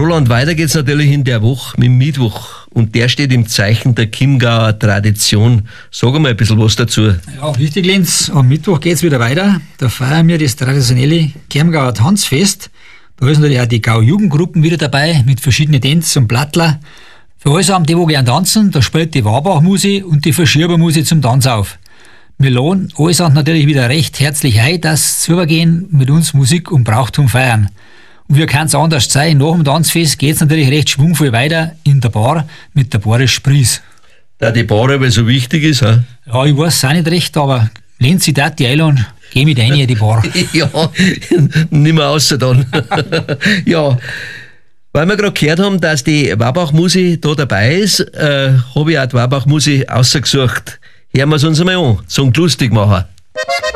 Roland, weiter geht's natürlich in der Woche mit dem Mittwoch. Und der steht im Zeichen der Chiemgauer Tradition. Sag mal ein bisschen was dazu. Ja, richtig, Lenz. Am Mittwoch geht's wieder weiter. Da feiern wir das traditionelle Chiemgauer Tanzfest. Da ist natürlich auch die Gau-Jugendgruppen wieder dabei, mit verschiedenen Tänzen und Plattler. Für alles haben die, gern tanzen, da spielt die Warbach-Musik und die Verschierber-Musik zum Tanz auf. Wir laden alles natürlich wieder recht herzlich ein, dass sie rübergehen, mit uns Musik und Brauchtum feiern. Und wie kann es anders sein? Nach dem Tanzfest geht es natürlich recht schwungvoll weiter in der Bar mit der Barisch Spries. Da die Bar aber so wichtig ist, he? Ja, ich weiß es auch nicht recht, aber Lenz, ich darf die einladen, geh mit rein in die Bar. Ja, nicht mehr außer dann. Ja, weil wir gerade gehört haben, dass die Warbach-Musi da dabei ist, habe ich auch die Warbach-Musi ausgesucht. Hören wir es uns einmal an, zum lustig machen.